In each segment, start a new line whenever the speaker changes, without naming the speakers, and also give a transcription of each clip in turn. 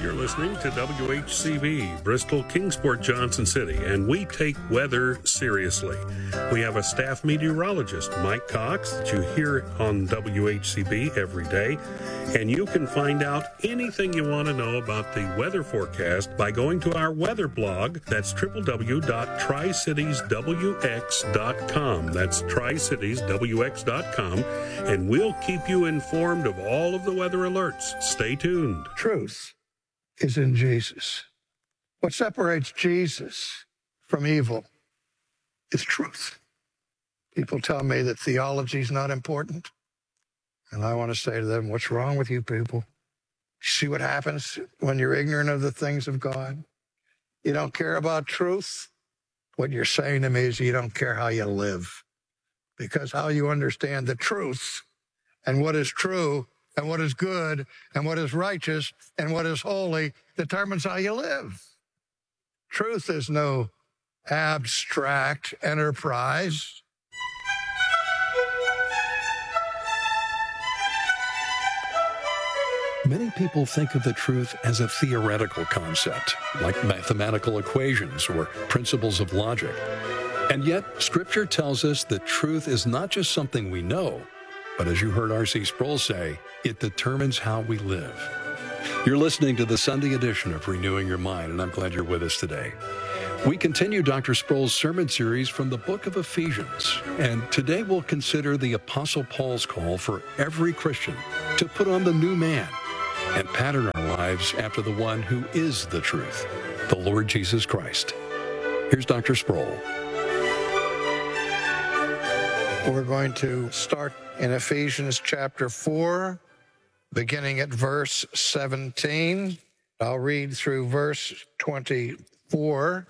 You're listening to WHCB, Bristol, Kingsport, Johnson City, and we take weather seriously. We have a staff meteorologist, Mike Cox, that you hear on WHCB every day, and you can find out anything you want to know about the weather forecast by going to our weather blog. That's www.tricitieswx.com. That's tricitieswx.com, and we'll keep you informed of all of the weather alerts. Stay tuned.
Truth is in Jesus. What separates Jesus from evil is truth. People tell me that theology is not important. And I want to say to them, what's wrong with you people? See what happens when you're ignorant of the things of God? You don't care about truth? What you're saying to me is you don't care how you live. Because how you understand the truth and what is true and what is good and what is righteous and what is holy determines how you live. Truth is no abstract enterprise.
Many people think of the truth as a theoretical concept, like mathematical equations or principles of logic. And yet, Scripture tells us that truth is not just something we know, but as you heard R.C. Sproul say, it determines how we live. You're listening to the Sunday edition of Renewing Your Mind, and I'm glad you're with us today. We continue Dr. Sproul's sermon series from the book of Ephesians, and today we'll consider the Apostle Paul's call for every Christian to put on the new man and pattern our lives after the one who is the truth, the Lord Jesus Christ. Here's Dr. Sproul.
We're going to start in Ephesians chapter 4, beginning at verse 17. I'll read through verse 24.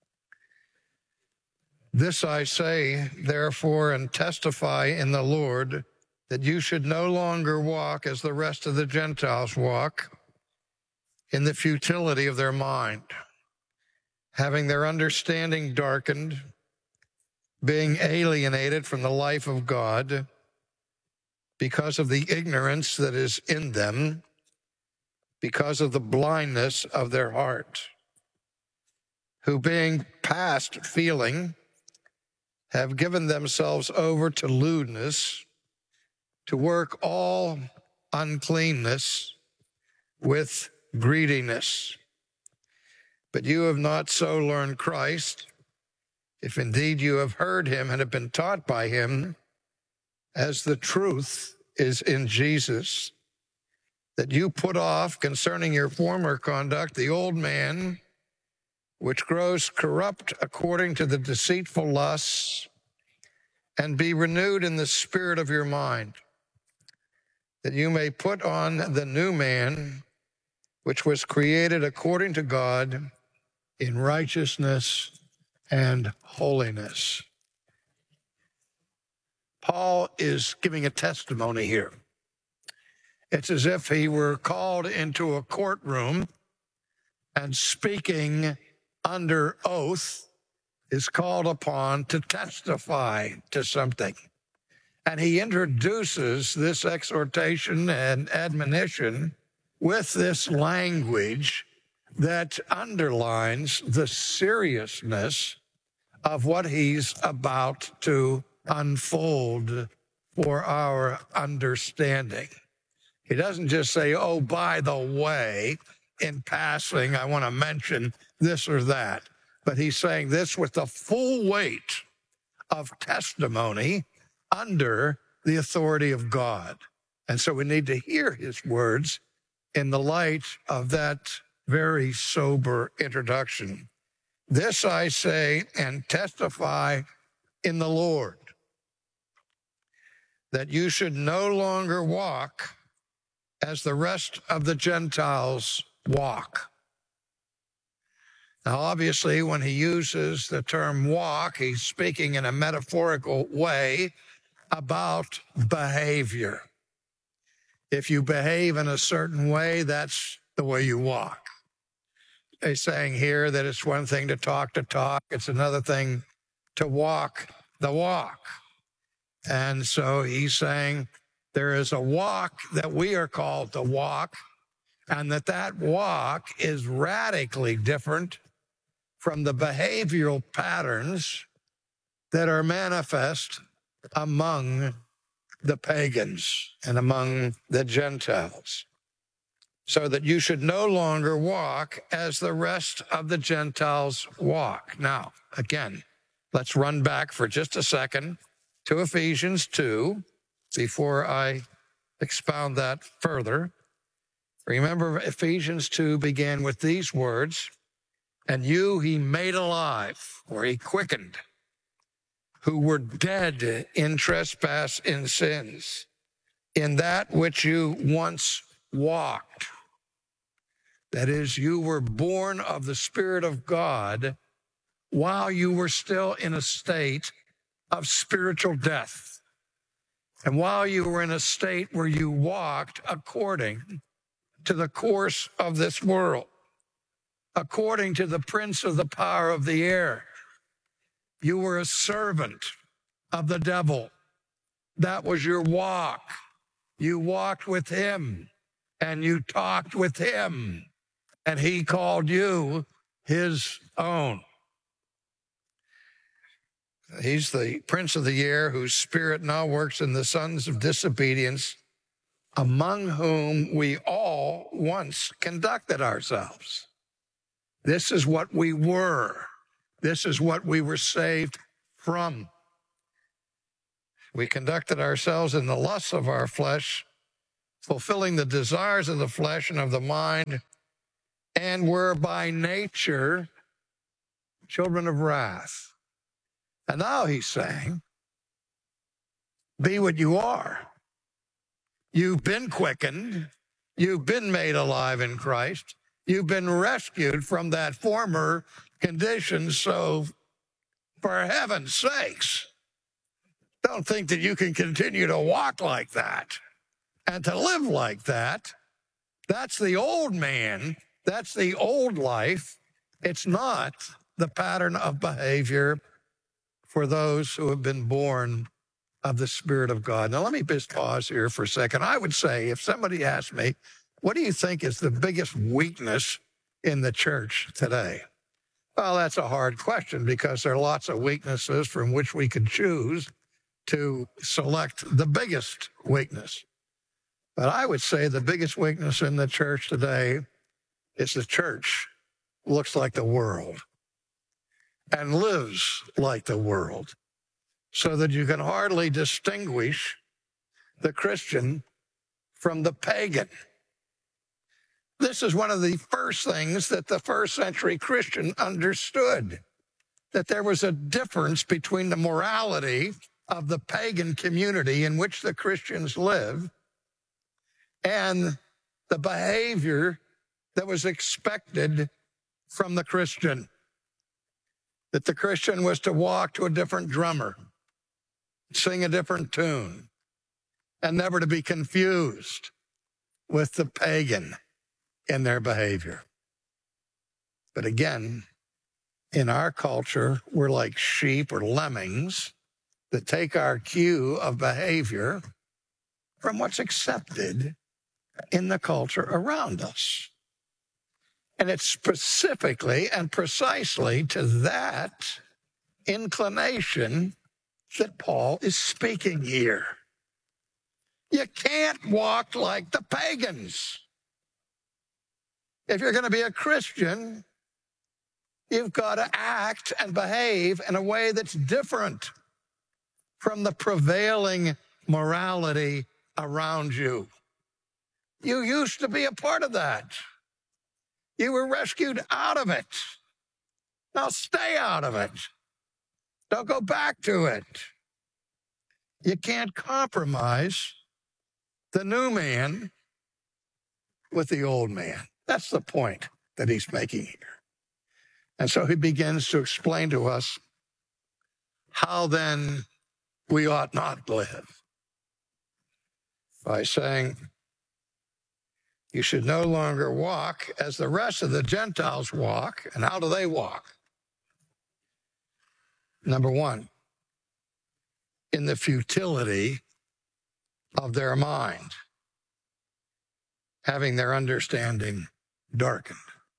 This I say, therefore, and testify in the Lord, that you should no longer walk as the rest of the Gentiles walk, in the futility of their mind, having their understanding darkened, being alienated from the life of God because of the ignorance that is in them, because of the blindness of their heart, who being past feeling have given themselves over to lewdness, to work all uncleanness with greediness. But you have not so learned Christ, if indeed you have heard him and have been taught by him, as the truth is in Jesus, that you put off concerning your former conduct the old man, which grows corrupt according to the deceitful lusts, and be renewed in the spirit of your mind, that you may put on the new man, which was created according to God in righteousness and holiness. Paul is giving a testimony here. It's as if he were called into a courtroom and speaking under oath is called upon to testify to something. And he introduces this exhortation and admonition with this language that underlines the seriousness of what he's about to unfold for our understanding. He doesn't just say, oh, by the way, in passing, I want to mention this or that. But he's saying this with the full weight of testimony under the authority of God. And so we need to hear his words in the light of that very sober introduction. This I say and testify in the Lord, that you should no longer walk as the rest of the Gentiles walk. Now, obviously, when he uses the term walk, he's speaking in a metaphorical way about behavior. If you behave in a certain way, that's the way you walk. He's saying here that it's one thing to talk, it's another thing to walk the walk. And so he's saying there is a walk that we are called to walk, and that walk is radically different from the behavioral patterns that are manifest among the pagans and among the Gentiles, so that you should no longer walk as the rest of the Gentiles walk. Now, again, let's run back for just a second to Ephesians 2 before I expound that further. Remember, Ephesians 2 began with these words, "And you he made alive," or he quickened, "who were dead in trespass and sins, in that which you once walked." That is, you were born of the Spirit of God while you were still in a state of spiritual death. And while you were in a state where you walked according to the course of this world, according to the prince of the power of the air, you were a servant of the devil. That was your walk. You walked with him and you talked with him, and he called you his own. He's the prince of the air, whose spirit now works in the sons of disobedience, among whom we all once conducted ourselves. This is what we were. This is what we were saved from. We conducted ourselves in the lusts of our flesh, fulfilling the desires of the flesh and of the mind, and were by nature children of wrath. And now he's saying, be what you are. You've been quickened. You've been made alive in Christ. You've been rescued from that former condition. So for heaven's sakes, don't think that you can continue to walk like that and to live like that. That's the old man. That's the old life. It's not the pattern of behavior for those who have been born of the Spirit of God. Now, let me just pause here for a second. I would say, if somebody asked me, what do you think is the biggest weakness in the church today? Well, that's a hard question, because there are lots of weaknesses from which we could choose to select the biggest weakness. But I would say the biggest weakness in the church today is the church looks like the world and lives like the world, so that you can hardly distinguish the Christian from the pagan. This is one of the first things that the first century Christian understood, that there was a difference between the morality of the pagan community in which the Christians live and the behavior that was expected from the Christian. That the Christian was to walk to a different drummer, sing a different tune, and never to be confused with the pagan in their behavior. But again, in our culture, we're like sheep or lemmings that take our cue of behavior from what's accepted in the culture around us. And it's specifically and precisely to that inclination that Paul is speaking here. You can't walk like the pagans. If you're going to be a Christian, you've got to act and behave in a way that's different from the prevailing morality around you. You used to be a part of that. You were rescued out of it. Now stay out of it. Don't go back to it. You can't compromise the new man with the old man. That's the point that he's making here. And so he begins to explain to us how then we ought not live, by saying, you should no longer walk as the rest of the Gentiles walk. And how do they walk? Number one, in the futility of their mind. having their understanding darkened.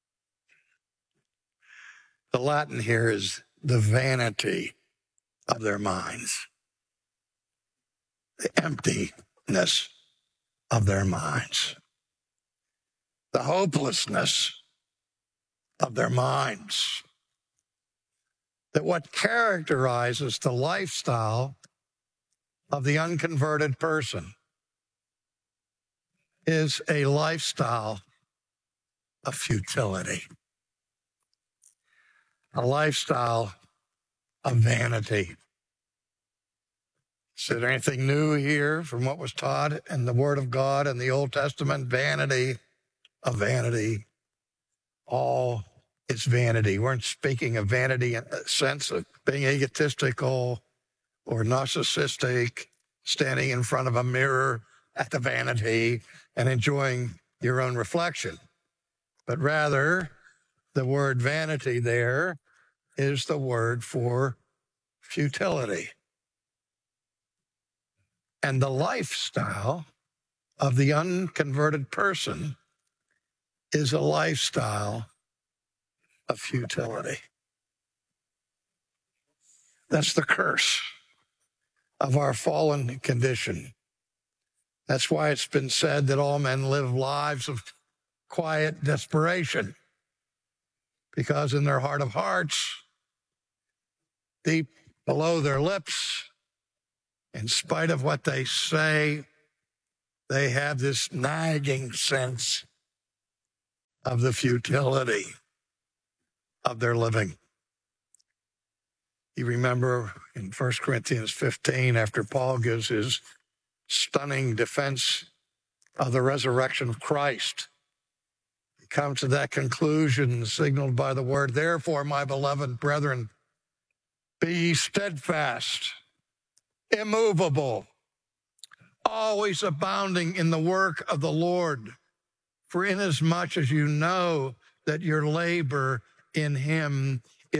The Latin here is the vanity of their minds, the emptiness of their minds, the hopelessness of their minds. That what characterizes the lifestyle of the unconverted person is a lifestyle of futility, a lifestyle of vanity. Is there anything new here from what was taught in the Word of God in the Old Testament? Vanity of vanity. All is vanity. We weren't speaking of vanity in a sense of being egotistical or narcissistic, standing in front of a mirror at the vanity and enjoying your own reflection. But rather, the word vanity there is the word for futility. And the lifestyle of the unconverted person is a lifestyle of futility. That's the curse of our fallen condition. That's why it's been said that all men live lives of quiet desperation, because in their heart of hearts, deep below their lips, in spite of what they say, they have this nagging sense of the futility of their living. You remember in 1 Corinthians 15, after Paul gives his stunning defense of the resurrection of Christ, he comes to that conclusion signaled by the word, therefore, my beloved brethren, be ye steadfast, immovable, always abounding in the work of the Lord, for inasmuch as you know that your labor in him